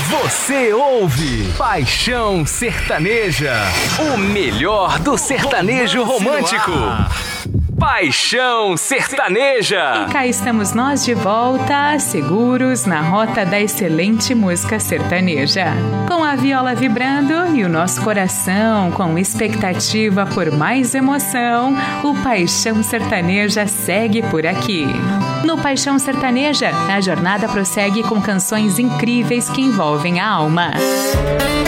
Você ouve Paixão Sertaneja, o melhor do sertanejo romântico. Paixão Sertaneja. E cá estamos nós de volta, seguros na rota da excelente música sertaneja. Com a viola vibrando e o nosso coração com expectativa por mais emoção, o Paixão Sertaneja segue por aqui. No Paixão Sertaneja, a jornada prossegue com canções incríveis que envolvem a alma.